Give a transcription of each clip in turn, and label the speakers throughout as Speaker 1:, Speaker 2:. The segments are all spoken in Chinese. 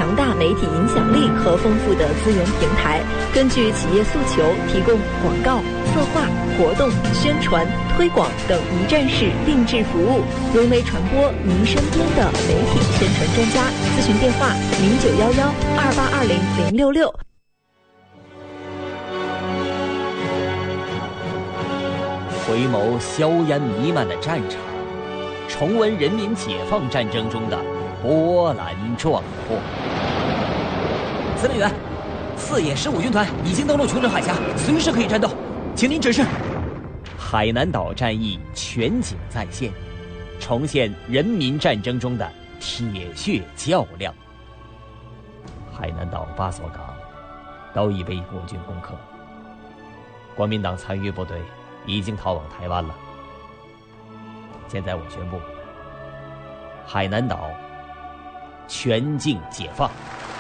Speaker 1: 庞大媒体影响力和丰富的资源平台，根据企业诉求提供广告、策划、活动、宣传、推广等一站式定制服务，融媒传播您身边的媒体宣传专家。咨询电话0911282066。
Speaker 2: 回眸硝烟弥漫的战场，重温人民解放战争中的波澜壮阔。司令员，4野15军团已经登陆琼州海峡，随时可以战斗，请您指示。海南岛战役全景再现，重现人民战争中的铁血较量。海南岛8所港都已被国军攻克，国民党残余部队已经逃往台湾了。现在我宣布，海南岛全境解放，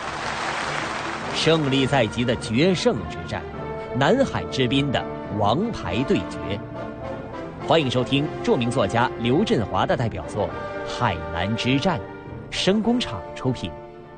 Speaker 2: 胜利在即的决胜之战，南海之滨的王牌对决。欢迎收听著名作家刘振华的代表作《海南之战》，声工厂出品。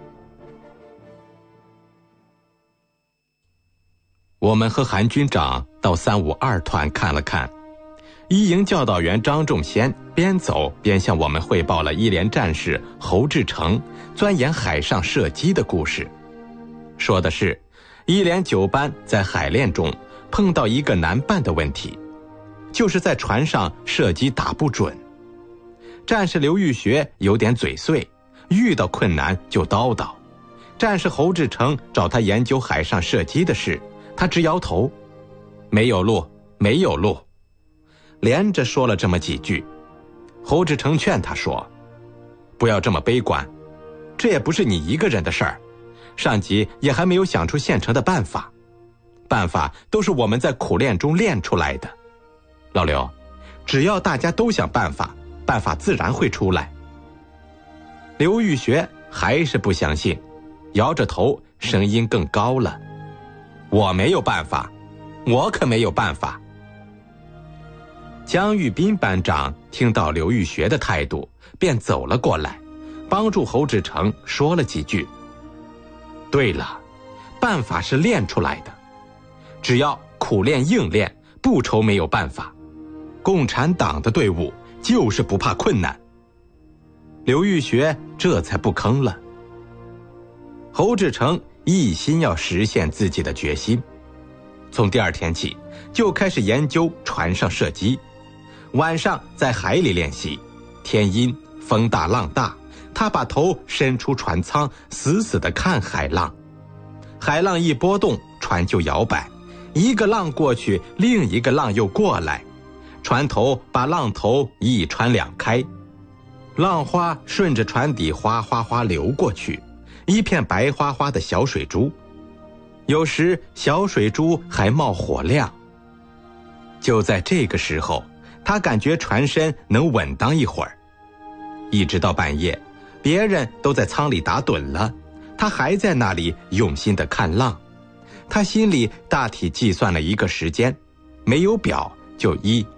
Speaker 3: 我们和韩军长到352团看了看，一营教导员张仲先边走边向我们汇报了1连战士侯志成钻研海上射击的故事。说的是1连9班在海练中碰到一个难办的问题，就是在船上射击打不准。战士刘玉学有点嘴碎，遇到困难就叨叨。战士侯志成找他研究海上射击的事，他直摇头，没有路，没有路，连着说了这么几句。侯志成劝他说，不要这么悲观，这也不是你一个人的事儿，上级也还没有想出现成的办法，办法都是我们在苦练中练出来的。老刘，只要大家都想办法，办法自然会出来。刘玉学还是不相信，摇着头，声音更高了，我没有办法，我可没有办法。江玉斌班长听到刘玉学的态度，便走了过来，帮助侯志成说了几句。对了，办法是练出来的，只要苦练硬练，不愁没有办法。共产党的队伍就是不怕困难。刘玉学这才不吭了。侯志成一心要实现自己的决心，从第2天起就开始研究船上射击，晚上在海里练习，天阴风大浪大，他把头伸出船舱，死死地看海浪。海浪一波动，船就摇摆，一个浪过去，另一个浪又过来，船头把浪头一穿两开，浪花顺着船底哗哗哗流过去，一片白花花的小水珠，有时小水珠还冒火亮。就在这个时候，他感觉船身能稳当一会儿。一直到半夜，别人都在舱里打盹了，他还在那里用心地看浪。他心里大体计算了一个时间，没有表就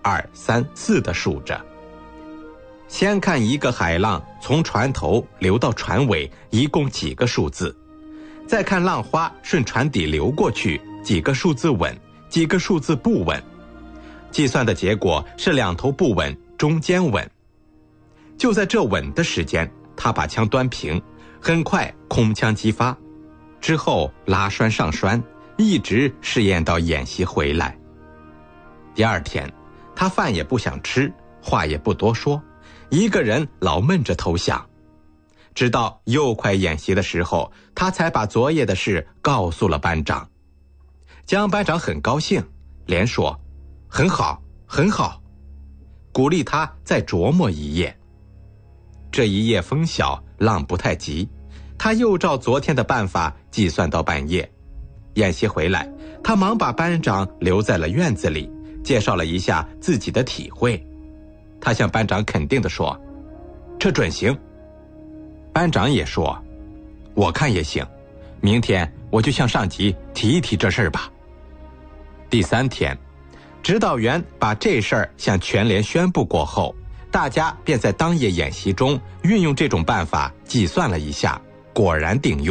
Speaker 3: 1、2、3、4地数着。先看一个海浪从船头流到船尾一共几个数字，再看浪花顺船底流过去几个数字稳，几个数字不稳。计算的结果是2头不稳，中间稳。就在这稳的时间，他把枪端平，很快空枪击发，之后拉栓上栓，一直试验到演习回来。第2天，他饭也不想吃，话也不多说，一个人老闷着头想。直到又快演习的时候，他才把昨夜的事告诉了班长。江班长很高兴，连说很好很好，鼓励他再琢磨一夜。这一夜风小，浪不太急，他又照昨天的办法计算到半夜。演习回来，他忙把班长留在了院子里，介绍了一下自己的体会。他向班长肯定地说，这准行。班长也说，我看也行，明天我就向上级提一提这事儿吧。第3天，指导员把这事儿向全连宣布过后，大家便在当夜演习中运用这种办法计算了一下，果然顶用。